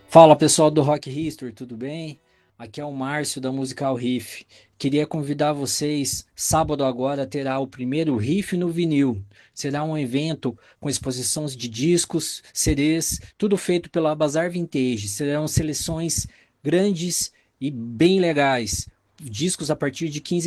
Fala pessoal do Rock History, tudo bem? Aqui é o Márcio da Musical Riff. Queria convidar vocês, sábado agora terá o primeiro Riff no Vinil. Será um evento com exposições de discos, CDs, tudo feito pela Bazar Vintage. Serão seleções grandes e bem legais. Discos a partir de 15